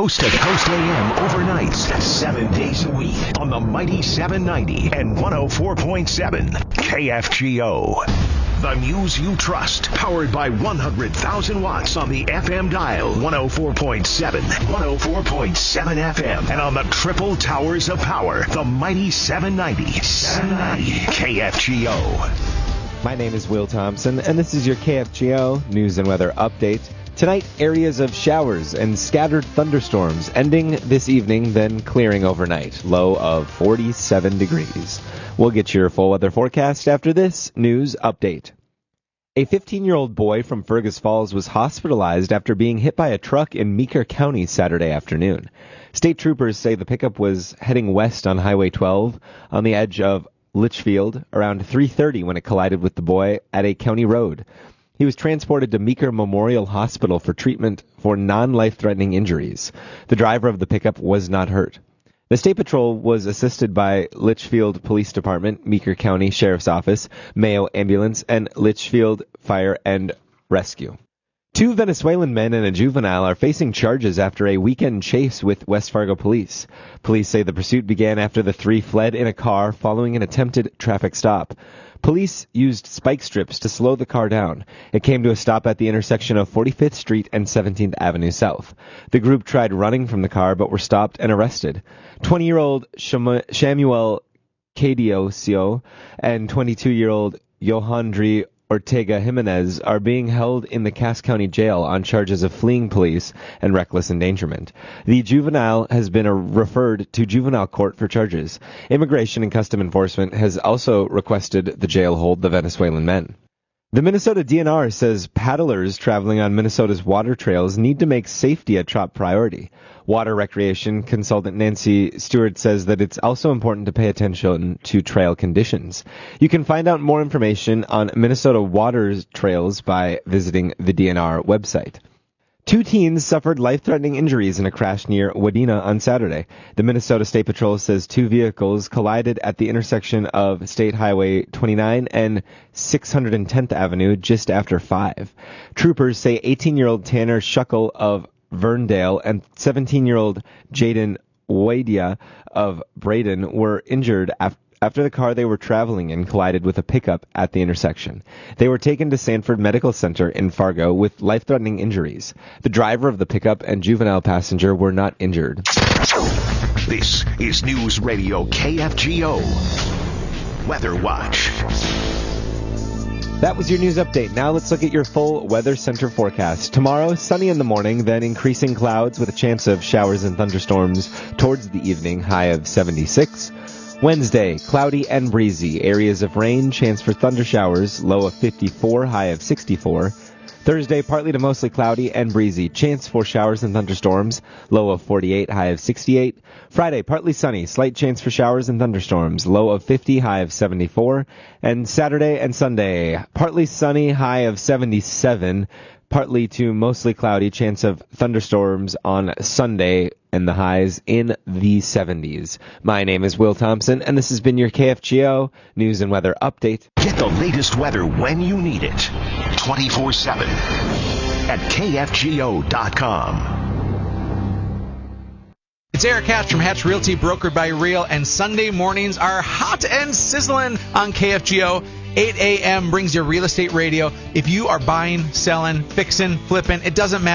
Coast to Coast AM overnights, 7 days a week on the mighty 790 and 104.7 KFGO. The news you trust, powered by 100,000 watts on the FM dial, 104.7, 104.7 FM, and on the triple towers of power, the mighty 790 KFGO. My name is Will Thompson, and this is your KFGO News and Weather Update. Tonight, areas of showers and scattered thunderstorms, ending this evening, then clearing overnight. Low of 47 degrees. We'll get your full weather forecast after this news update. A 15-year-old boy from Fergus Falls was hospitalized after being hit by a truck in Meeker County Saturday afternoon. State troopers say the pickup was heading west on Highway 12 on the edge of Litchfield around 3:30 when it collided with the boy at a county road. He was transported to Meeker Memorial Hospital for treatment for non-life-threatening injuries. The driver of the pickup was not hurt. The State Patrol was assisted by Litchfield Police Department, Meeker County Sheriff's Office, Mayo Ambulance, and Litchfield Fire and Rescue. 2 Venezuelan men and a juvenile are facing charges after a weekend chase with West Fargo police. Police say the pursuit began after the 3 fled in a car following an attempted traffic stop. Police used spike strips to slow the car down. It came to a stop at the intersection of 45th Street and 17th Avenue South. The group tried running from the car but were stopped and arrested. 20-year-old Samuel Cadiosio and 22-year-old Johandri Ortega Jimenez are being held in the Cass County Jail on charges of fleeing police and reckless endangerment. The juvenile has been referred to juvenile court for charges. Immigration and Custom Enforcement has also requested the jail hold the Venezuelan men. The Minnesota DNR says paddlers traveling on Minnesota's water trails need to make safety a top priority. Water recreation consultant Nancy Stewart says that it's also important to pay attention to trail conditions. You can find out more information on Minnesota water trails by visiting the DNR website. 2 teens suffered life-threatening injuries in a crash near Wadena on Saturday. The Minnesota State Patrol says 2 vehicles collided at the intersection of State Highway 29 and 610th Avenue just after 5. Troopers say 18-year-old Tanner Shuckle of Verndale and 17-year-old Jaden Wadia of Braden were injured after the car they were traveling in collided with a pickup at the intersection. They were taken to Sanford Medical Center in Fargo with life-threatening injuries. The driver of the pickup and juvenile passenger were not injured. This is News Radio KFGO Weather Watch. That was your news update. Now let's look at your full Weather Center forecast. Tomorrow, sunny in the morning, then increasing clouds with a chance of showers and thunderstorms towards the evening, high of 76. Wednesday, cloudy and breezy. Areas of rain, chance for thunder showers, low of 54, high of 64. Thursday, partly to mostly cloudy and breezy. Chance for showers and thunderstorms, low of 48, high of 68. Friday, partly sunny, slight chance for showers and thunderstorms, low of 50, high of 74. And Saturday and Sunday, partly sunny, high of 77. Partly to mostly cloudy, chance of thunderstorms on Sunday, and the highs in the 70s. My name is Will Thompson, and this has been your KFGO News and Weather Update. Get the latest weather when you need it, 24/7 at KFGO.com. It's Eric Hatch from Hatch Realty, brokered by Real, and Sunday mornings are hot and sizzling on KFGO. 8 a.m. brings your real estate radio. If you are buying, selling, fixing, flipping, it doesn't matter.